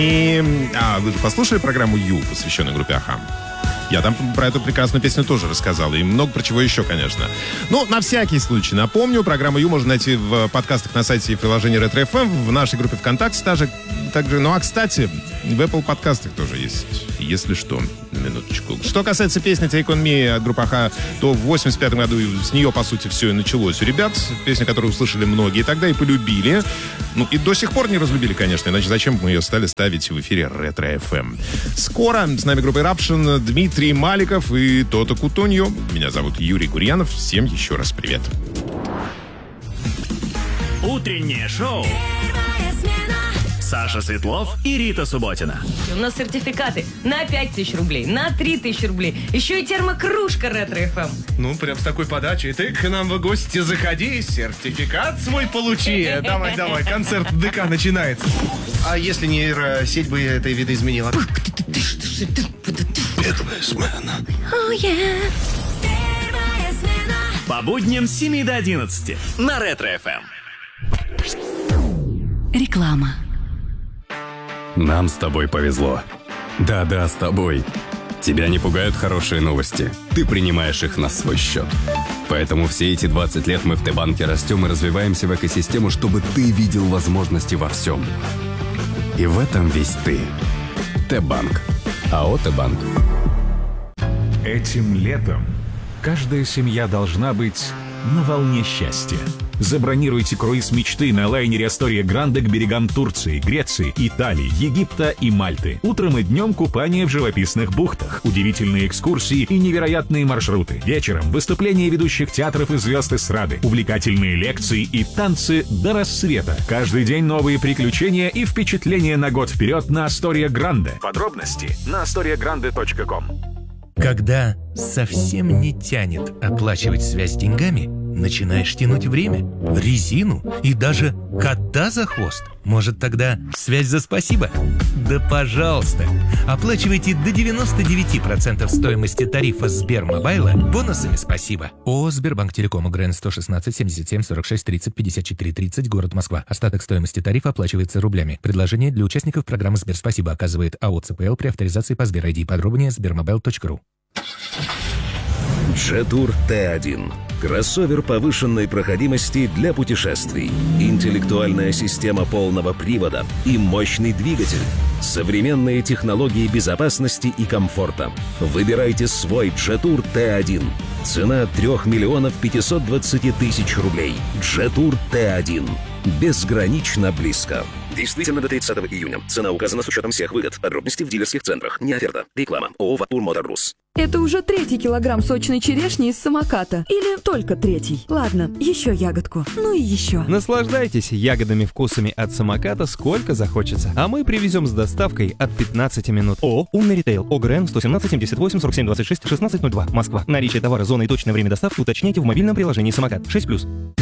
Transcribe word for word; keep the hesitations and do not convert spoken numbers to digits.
И, а, вы же послушали программу «Ю», посвященную группе «Аха»? Я там про эту прекрасную песню тоже рассказал. И много про чего еще, конечно. Ну, на всякий случай напомню, программу «Ю» можно найти в подкастах на сайте и приложении Ретро эф эм, в нашей группе ВКонтакте также. также. Ну, а, кстати, в Apple подкастах тоже есть, если что. Минуточку. Что касается песни «Take on Me» от группы «Аха», то в восемьдесят пятом году с нее, по сути, все и началось у ребят. Песня, которую услышали многие тогда и полюбили. Ну, и до сих пор не разлюбили, конечно. Иначе зачем мы ее стали ставить в эфире Ретро эф эм? Скоро с нами группа Eruption, Дмитрий Маликов и Тото Кутуньо. Меня зовут Юрий Гурьянов. Всем еще раз привет. Утреннее шоу. Саша Светлов и Рита Субботина. У нас сертификаты на пять тысяч рублей, на три тысячи рублей. Еще и термокружка Ретро эф эм. Ну, прям с такой подачей. Ты к нам в гости заходи, сертификат свой получи. Давай, давай, концерт ДК начинается. А если нейросеть бы это видоизменила? Первая смена. Oh, yeah. По будням с семи до одиннадцати на Ретро эф эм. Реклама. Нам с тобой повезло. Да-да, с тобой. Тебя не пугают хорошие новости. Ты принимаешь их на свой счет. Поэтому все эти двадцать лет мы в Т-банке растем и развиваемся в экосистему, чтобы ты видел возможности во всем. И в этом весь ты. Т-банк. АО «Т-банк». Этим летом каждая семья должна быть на волне счастья. Забронируйте круиз мечты на лайнере Астория Гранде к берегам Турции, Греции, Италии, Египта и Мальты. Утром и днем купание в живописных бухтах, удивительные экскурсии и невероятные маршруты. Вечером выступления ведущих театров и звезд эстрады, увлекательные лекции и танцы до рассвета. Каждый день новые приключения и впечатления на год вперед на Астория Гранде. Подробности на астория гранде точка ком. Когда совсем не тянет оплачивать связь деньгами, начинаешь тянуть время, резину и даже кота за хвост. Может, тогда связь за спасибо? Да пожалуйста! Оплачивайте до девяноста девяти процентов стоимости тарифа Сбермобайла бонусами спасибо. ООО «Сбербанк Телеком», УГРН сто шестнадцать семьдесят семь сорок шесть тридцать пятьдесят четыре тридцать, город Москва. Остаток стоимости тарифа оплачивается рублями. Предложение для участников программы «Сберспасибо» оказывает АО «ЦПЛ» при авторизации по Сбер ай ди. Подробнее сбермобайл точка ру. Джетур Т один. Кроссовер повышенной проходимости для путешествий. Интеллектуальная система полного привода и мощный двигатель. Современные технологии безопасности и комфорта. Выбирайте свой Джетур Т один. Цена три миллиона пятьсот двадцать тысяч рублей. Джетур Т один. Безгранично близко. Действительно до тридцатого июня. Цена указана с учетом всех выгод. Подробности в дилерских центрах. Не оферта. Реклама. ООО «Ватур Моторрус». Это уже третий килограмм сочной черешни из самоката. Или только третий. Ладно, еще ягодку. Ну и еще. Наслаждайтесь ягодами вкусами от самоката сколько захочется. А мы привезем с доставкой от пятнадцати минут. ООО «Умный ритейл». ОГРН сто семнадцать семьдесят восемь сорок семь двадцать шесть шестнадцать ноль два. Москва. Наличие товара, зона и точное время доставки уточняйте в мобильном приложении «Самокат». шесть плюс.